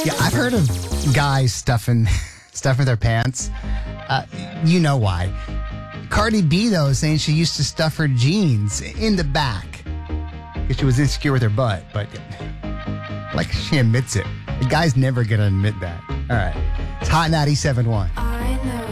Yeah, I've heard of guys stuffing their pants. You know why. Cardi B, though, is saying she used to stuff her jeans in the back because she was insecure with her butt. But, like, she admits it. The guy's never going to admit that. All right. It's Hot 97.1.